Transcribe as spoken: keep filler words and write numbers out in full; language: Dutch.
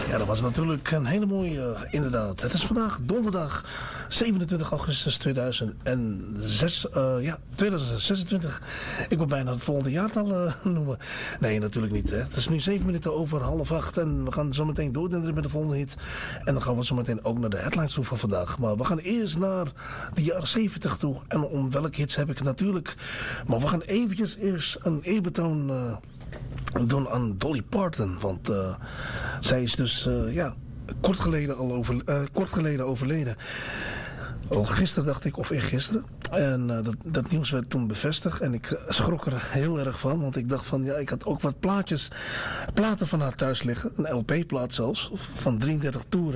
Ja, dat was natuurlijk een hele mooie, uh, inderdaad. Het is vandaag donderdag zevenentwintig augustus tweeduizend zes, uh, ja, tweeduizend zesentwintig. Ik wil bijna het volgende jaartal uh, noemen. Nee, natuurlijk niet. Hè. Het is nu zeven minuten over half acht en we gaan zo meteen doordenderen met de volgende hit. En dan gaan we zo meteen ook naar de headlines toe van vandaag. Maar we gaan eerst naar de jaren zeventig toe. En om welke hits heb ik het natuurlijk. Maar we gaan eventjes eerst een eerbetoon uh, doen aan Dolly Parton. Want uh, zij is dus uh, ja, kort geleden al over, uh, kort geleden overleden. Al gisteren dacht ik, of eergisteren. En uh, dat, dat nieuws werd toen bevestigd. En ik schrok er heel erg van. Want ik dacht van, ja, ik had ook wat plaatjes, platen van haar thuis liggen. Een L P-plaat zelfs. Van drieëndertig toeren.